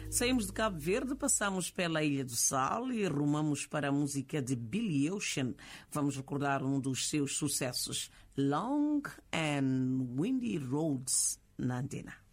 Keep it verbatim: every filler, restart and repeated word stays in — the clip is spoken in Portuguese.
Saímos de Cabo Verde, passamos pela Ilha do Sal e rumamos para a música de Billy Ocean. Vamos recordar um dos seus sucessos, Long and Windy Roads, na Antena.